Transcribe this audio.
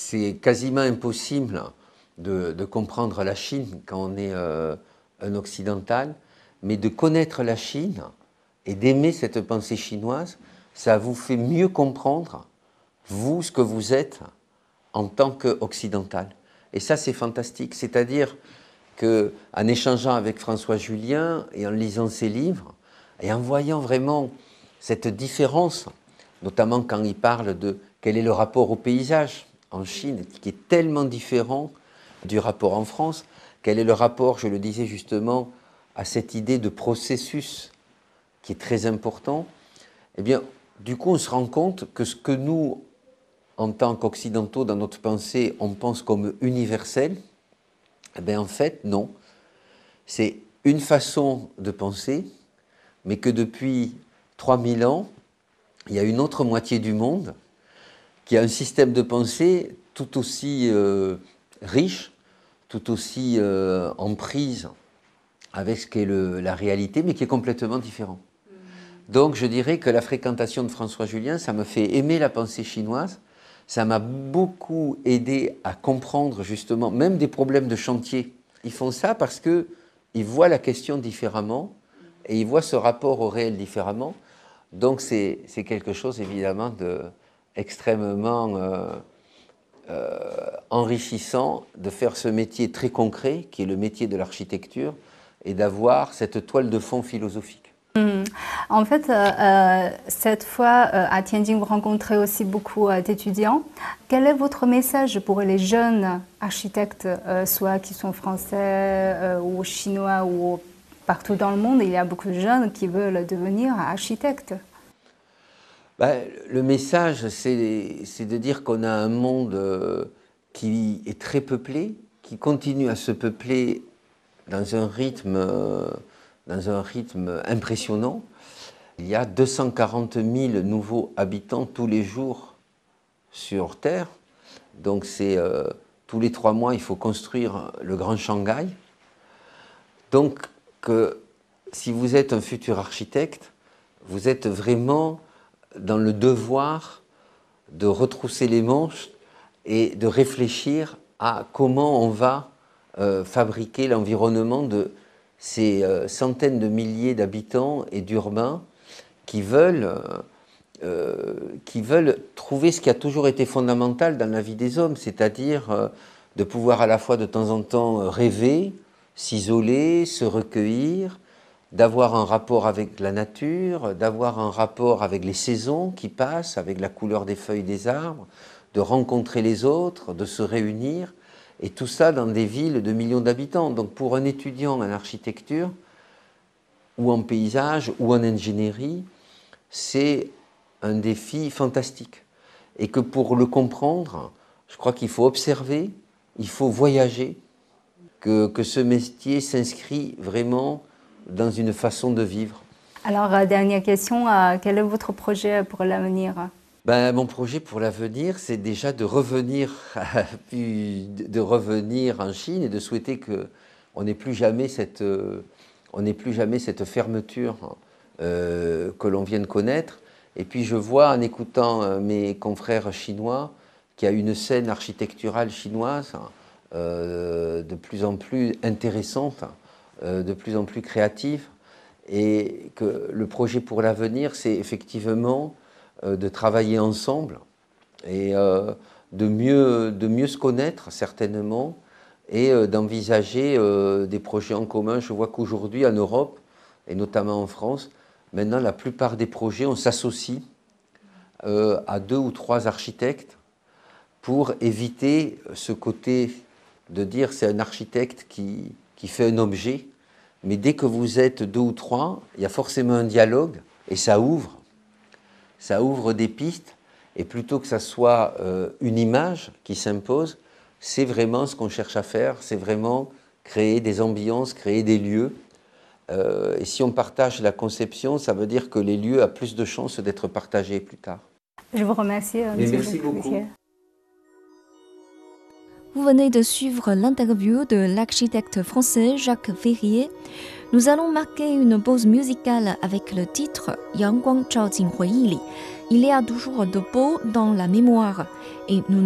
c'est quasiment impossible de comprendre la Chine quand on est un occidental, mais de connaître la Chine et d'aimer cette pensée chinoise, ça vous fait mieux comprendre, vous, ce que vous êtes en tant qu'occidental. Et ça, c'est fantastique. C'est-à-dire qu'en échangeant avec François Julien et en lisant ses livres, et en voyant vraiment cette différence, notamment quand il parle de quel est le rapport au paysage en Chine, qui est tellement différent du rapport en France, quel est le rapport, je le disais justement, à cette idée de processus qui est très important, eh bien, du coup, on se rend compte que ce que nous, en tant qu'occidentaux, dans notre pensée, on pense comme universel, eh bien, en fait, non. C'est une façon de penser, mais que depuis 3000 ans, il y a une autre moitié du monde qui a un système de pensée tout aussi riche, tout aussi en prise avec ce qu'est la réalité, mais qui est complètement différent. Donc je dirais que la fréquentation de François Julien, ça me fait aimer la pensée chinoise, ça m'a beaucoup aidé à comprendre justement, même des problèmes de chantier. Ils font ça parce qu'ils voient la question différemment et ils voient ce rapport au réel différemment. Donc c'est quelque chose évidemment d'extrêmement enrichissant de faire ce métier très concret qui est le métier de l'architecture et d'avoir cette toile de fond philosophique. En fait, cette fois, à Tianjin, vous rencontrez aussi beaucoup d'étudiants. Quel est votre message pour les jeunes architectes, soit qui sont français ou chinois ou partout dans le monde? Il y a beaucoup de jeunes qui veulent devenir architectes. Le message, c'est de dire qu'on a un monde qui est très peuplé, qui continue à se peupler dans un rythme impressionnant. Il y a 240 000 nouveaux habitants tous les jours sur Terre. Donc c'est tous les 3 mois, il faut construire le Grand Shanghai. Donc si vous êtes un futur architecte, vous êtes vraiment dans le devoir de retrousser les manches et de réfléchir à comment on va fabriquer l'environnement de ces centaines de milliers d'habitants et d'urbains qui veulent trouver ce qui a toujours été fondamental dans la vie des hommes, c'est-à-dire de pouvoir à la fois de temps en temps rêver, s'isoler, se recueillir, d'avoir un rapport avec la nature, d'avoir un rapport avec les saisons qui passent, avec la couleur des feuilles des arbres, de rencontrer les autres, de se réunir, et tout ça dans des villes de millions d'habitants. Donc pour un étudiant en architecture, ou en paysage, ou en ingénierie, c'est un défi fantastique. Et que pour le comprendre, je crois qu'il faut observer, il faut voyager, que ce métier s'inscrit vraiment dans une façon de vivre. Alors, dernière question, quel est votre projet pour l'avenir? Mon projet pour l'avenir, c'est déjà de revenir en Chine et de souhaiter qu'on n'ait plus jamais cette fermeture que l'on vient de connaître. Et puis je vois en écoutant mes confrères chinois qu'il y a une scène architecturale chinoise de plus en plus intéressante, de plus en plus créative, et que le projet pour l'avenir, c'est effectivement de travailler ensemble et de mieux se connaître certainement et d'envisager des projets en commun. Je vois qu'aujourd'hui en Europe, et notamment en France, maintenant la plupart des projets, on s'associe à 2 ou 3 architectes pour éviter ce côté de dire c'est un architecte qui fait un objet, mais dès que vous êtes 2 ou 3, il y a forcément un dialogue et ça ouvre des pistes, et plutôt que ça soit une image qui s'impose, c'est vraiment ce qu'on cherche à faire, c'est vraiment créer des ambiances, créer des lieux. Et si on partage la conception, ça veut dire que les lieux ont plus de chances d'être partagés plus tard. Je vous remercie. Merci beaucoup. Vous venez de suivre l'interview de l'architecte français Jacques Ferrier. Nous allons marquer une pause musicale avec le titre « Yang Guang Zhao Jing Hui Li ». Il y a toujours de beau dans la mémoire et nous